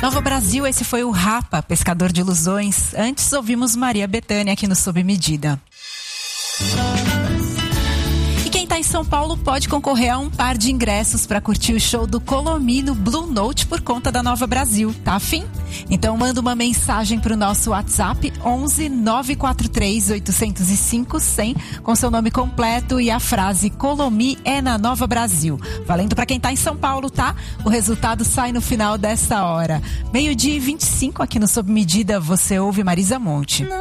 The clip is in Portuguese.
Nova Brasil, esse foi o Rapa, Pescador de Ilusões. Antes ouvimos Maria Bethânia aqui no Sob Medida. E quem tá em São Paulo pode concorrer a um par de ingressos para curtir o show do Colomi no Blue Note por conta da Nova Brasil. Tá afim? Então manda uma mensagem pro nosso WhatsApp 11 943 805 100 com seu nome completo e a frase Colomi é na Nova Brasil. Valendo para quem tá em São Paulo, tá? O resultado sai no final dessa hora. 12:25 aqui no Sob Medida, você ouve Marisa Monte.